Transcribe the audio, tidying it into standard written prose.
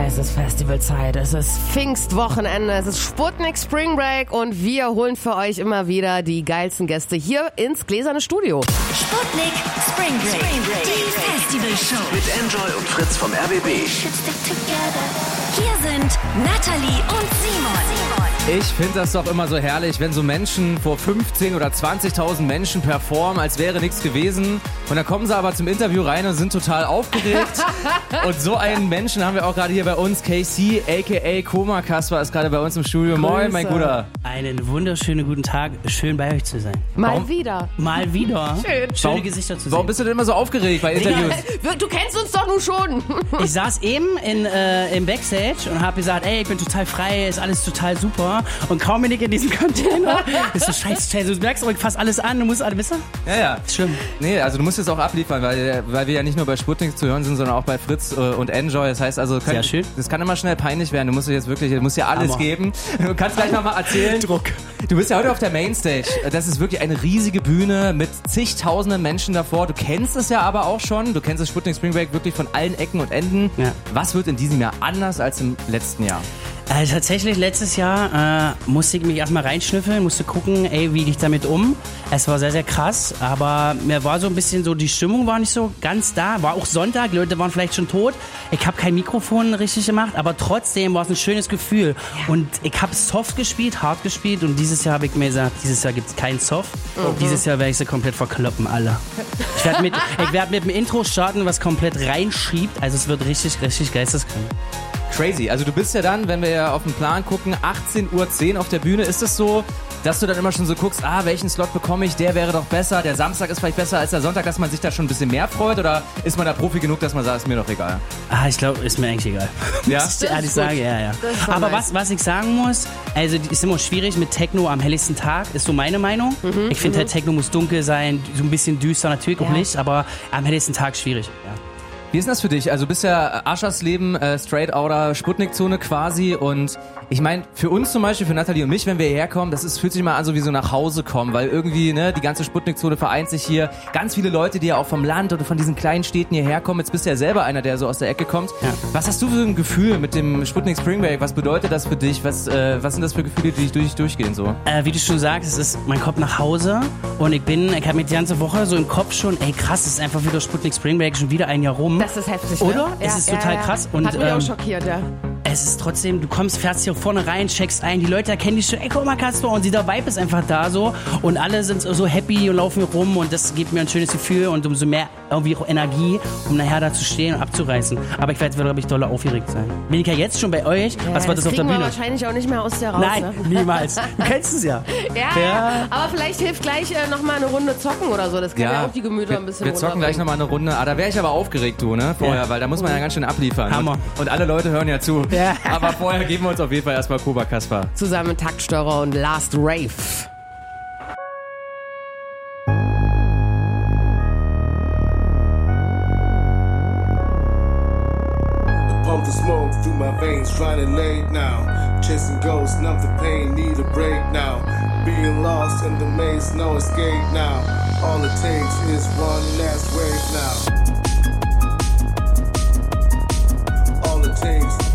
Es ist Festivalzeit, es ist Pfingstwochenende, es ist Sputnik Spring Break und wir holen für euch immer wieder die geilsten Gäste hier ins gläserne Studio. Sputnik Spring Break, die Festivalshow. Mit Enjoy und Fritz vom RBB. Hier sind Natalie und Simon. Ich finde das doch immer so herrlich, wenn so Menschen vor 15.000 oder 20.000 Menschen performen, als wäre nichts gewesen. Und dann kommen sie aber zum Interview rein und sind total aufgeregt. Und so einen Menschen haben wir auch gerade hier bei uns. KC, a.k.a. Koma Kasper, ist gerade bei uns im Studio. Grüße. Moin, mein Guter. Einen wunderschönen guten Tag. Schön bei euch zu sein. Mal wieder. Mal wieder. Schön. Schöne Gesichter zu sehen. Warum bist du denn immer so aufgeregt bei Interviews? Du kennst uns doch nun schon. Ich saß eben im Backstage und habe gesagt, ey, ich bin total frei, ist alles total super. Und kaum bin ich in diesem Container, ist so scheiße. Du merkst aber, ich fass alles an, du musst alles wissen. Ja. Ist schlimm. Nee, also du musst jetzt auch abliefern, weil wir ja nicht nur bei Sputnik zu hören sind, sondern auch bei Fritz und Enjoy. Das heißt also, Sehr schön. Das kann immer schnell peinlich werden. Du musst ja alles Hammer. geben. Du kannst gleich nochmal erzählen. Druck. Du bist ja heute auf der Mainstage. Das ist wirklich eine riesige Bühne mit zigtausenden Menschen davor. Du kennst es ja aber auch schon. Du kennst das Sputnik Spring Break wirklich von allen Ecken und Enden. Ja. Was wird in diesem Jahr anders als im letzten Jahr? Tatsächlich, letztes Jahr musste ich mich erstmal reinschnüffeln, musste gucken, ey, wie gehe ich damit um. Es war sehr, sehr krass, aber mir war so ein bisschen so, die Stimmung war nicht so ganz da. War auch Sonntag, die Leute waren vielleicht schon tot. Ich habe kein Mikrofon richtig gemacht, aber trotzdem war es ein schönes Gefühl. Ja. Und ich habe soft gespielt, hart gespielt und dieses Jahr habe ich mir gesagt, dieses Jahr gibt es keinen Soft. Dieses Jahr werde ich sie komplett verkloppen, alle. Ich werd mit dem Intro starten, was komplett reinschiebt, also es wird richtig, richtig geisteskrank. Crazy. Also du bist ja dann, wenn wir ja auf den Plan gucken, 18:10 Uhr auf der Bühne. Ist es so, dass du dann immer schon so guckst, welchen Slot bekomme ich, der wäre doch besser, der Samstag ist vielleicht besser als der Sonntag, dass man sich da schon ein bisschen mehr freut? Oder ist man da Profi genug, dass man sagt, ist mir doch egal? Ich glaube, ist mir eigentlich egal. Ja? Muss ich ehrlich sagen, ja. Aber nice. was ich sagen muss, also ist immer schwierig mit Techno am helllichsten Tag, ist so meine Meinung. Ich finde halt, Techno muss dunkel sein, so ein bisschen düster natürlich auch nicht, aber am helllichsten Tag schwierig, ja. Wie ist denn das für dich? Also du bist ja Aschersleben, straight outer Sputnik-Zone quasi und ich meine, für uns zum Beispiel, für Nathalie und mich, wenn wir hierher kommen, fühlt sich mal an so wie so nach Hause kommen, weil irgendwie, die ganze Sputnik-Zone vereint sich hier. Ganz viele Leute, die ja auch vom Land oder von diesen kleinen Städten hierher kommen. Jetzt bist du ja selber einer, der so aus der Ecke kommt. Ja. Was hast du für ein Gefühl mit dem Sputnik Spring Break? Was bedeutet das für dich? Was sind das für Gefühle, die durch dich durchgehen so? Wie du schon sagst, man kommt nach Hause und ich habe mir die ganze Woche so im Kopf schon, ey krass, es ist einfach wieder Sputnik Spring Break, schon wieder ein Jahr rum. Das ist heftig, oder? Ne? Es ist total krass. Und, hat mich auch schockiert, ja. Es ist trotzdem, du fährst hier vorne rein, checkst ein, die Leute erkennen dich schon, ey, guck mal, Kasper, und der Vibe ist einfach da so und alle sind so happy und laufen hier rum und das gibt mir ein schönes Gefühl und umso mehr irgendwie auch Energie, um nachher da zu stehen und abzureißen. Aber ich werde, glaube ich, doll aufgeregt sein. Bin ich ja jetzt schon bei euch, was wird das auf der Bühne? Das kriegen wir wahrscheinlich auch nicht mehr aus der raus. Nein, ne? niemals. Du kennst es ja. Ja, aber vielleicht hilft gleich nochmal eine Runde zocken oder so, das kann ja auch die Gemüter ein bisschen Wir zocken gleich nochmal eine Runde, da wäre ich aber aufgeregt, vorher, weil da muss man ja ganz schön abliefern. Hammer. Und alle Leute hören ja zu. Ja. Aber vorher geben wir uns auf jeden Fall erstmal Koma Kasper. Zusammen mit Taktsteurer und Last Rave. Pump the smoke through my veins, trying to late now. Chasing ghosts, numb the pain, need a break now. Being lost in the maze, no escape now. All it takes is one last wave now. All it takes